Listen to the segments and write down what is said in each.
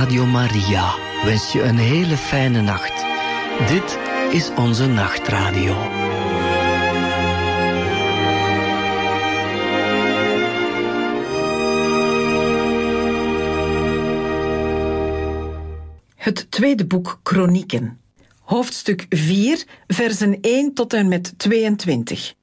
Radio Maria wens je een hele fijne nacht. Dit is onze nachtradio. Het tweede boek Kronieken. Hoofdstuk 4, versen 1 tot en met 22.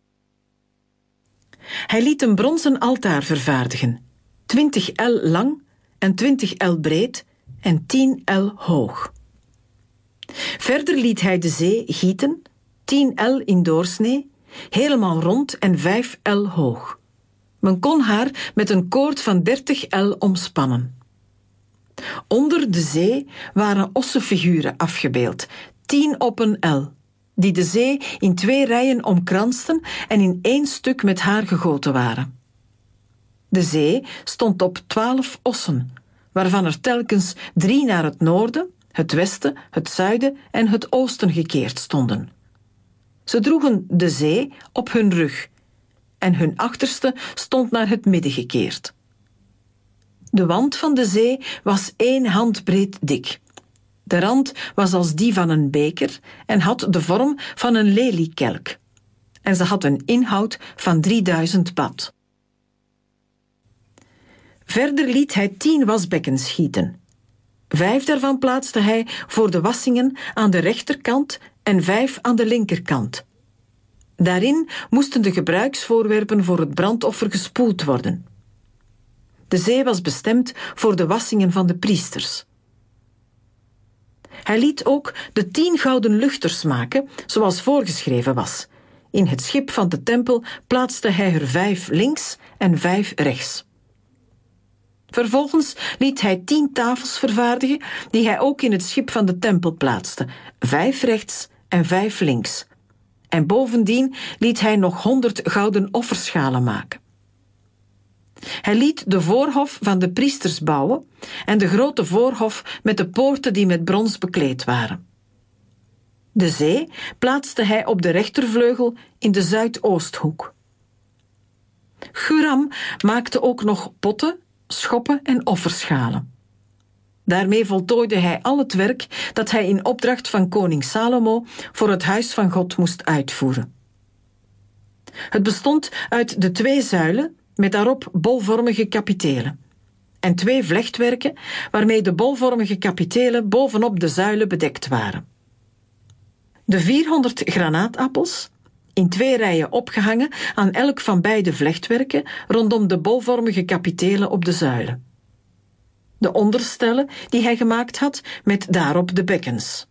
Hij liet een bronzen altaar vervaardigen, 20 el lang en 20 el breed en 10 el hoog. Verder liet hij de zee gieten, 10 el in doorsnee, helemaal rond en 5 el hoog. Men kon haar met een koord van 30 el omspannen. Onder de zee waren ossenfiguren afgebeeld, 10 op een el, die de zee in 2 rijen omkransten en in 1 stuk met haar gegoten waren. De zee stond op 12 ossen, waarvan er telkens 3 naar het noorden, het westen, het zuiden en het oosten gekeerd stonden. Ze droegen de zee op hun rug en hun achterste stond naar het midden gekeerd. De wand van de zee was 1 handbreed dik. De rand was als die van een beker en had de vorm van een leliekelk. En ze had een inhoud van 3000 bad. Verder liet hij 10 wasbekkens gieten. 5 daarvan plaatste hij voor de wassingen aan de rechterkant en 5 aan de linkerkant. Daarin moesten de gebruiksvoorwerpen voor het brandoffer gespoeld worden. De zee was bestemd voor de wassingen van de priesters. Hij liet ook de 10 gouden luchters maken, zoals voorgeschreven was. In het schip van de tempel plaatste hij er 5 links en 5 rechts. Vervolgens liet hij 10 tafels vervaardigen, die hij ook in het schip van de tempel plaatste, 5 rechts en 5 links. En bovendien liet hij nog 100 gouden offerschalen maken. Hij liet de voorhof van de priesters bouwen en de grote voorhof met de poorten die met brons bekleed waren. De zee plaatste hij op de rechtervleugel in de zuidoosthoek. Huram maakte ook nog potten, schoppen en offerschalen. Daarmee voltooide hij al het werk dat hij in opdracht van koning Salomo voor het huis van God moest uitvoeren. Het bestond uit de 2 zuilen met daarop bolvormige kapitelen en 2 vlechtwerken waarmee de bolvormige kapitelen bovenop de zuilen bedekt waren. De 400 granaatappels, in 2 rijen opgehangen aan elk van beide vlechtwerken rondom de bolvormige kapitelen op de zuilen. De onderstellen die hij gemaakt had met daarop de bekkens.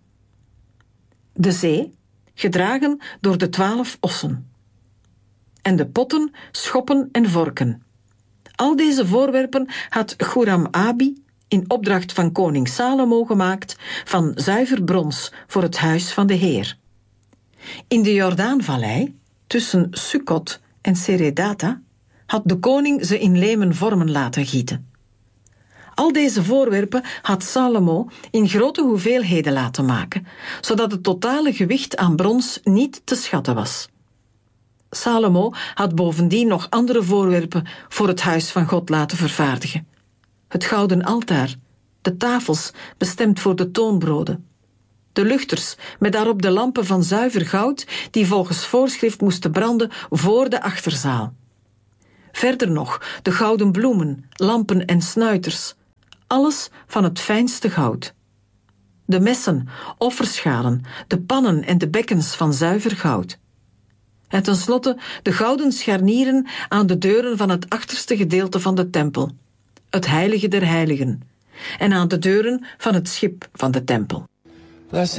De zee, gedragen door de 12 ossen. En de potten, schoppen en vorken. Al deze voorwerpen had Huram-Abi in opdracht van koning Salomo gemaakt van zuiver brons voor het huis van de Heer. In de Jordaanvallei, tussen Sukkot en Seredata, had de koning ze in lemen vormen laten gieten. Al deze voorwerpen had Salomo in grote hoeveelheden laten maken, zodat het totale gewicht aan brons niet te schatten was. Salomo had bovendien nog andere voorwerpen voor het huis van God laten vervaardigen. Het gouden altaar, de tafels bestemd voor de toonbroden, de luchters met daarop de lampen van zuiver goud die volgens voorschrift moesten branden voor de achterzaal. Verder nog de gouden bloemen, lampen en snuiters, alles van het fijnste goud. De messen, offerschalen, de pannen en de bekkens van zuiver goud. En tenslotte de gouden scharnieren aan de deuren van het achterste gedeelte van de tempel, het heilige der heiligen, en aan de deuren van het schip van de tempel.